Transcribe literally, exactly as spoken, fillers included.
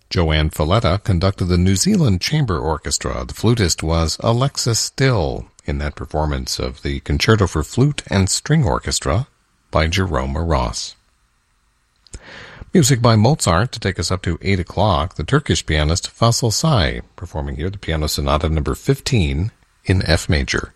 Joanne Falletta conducted the New Zealand Chamber Orchestra. The flutist was Alexis Still in that performance of the Concerto for Flute and String Orchestra by Jerome Ross. Music by Mozart to take us up to eight o'clock. The Turkish pianist Fasıl Say performing here the Piano Sonata number fifteen in F major.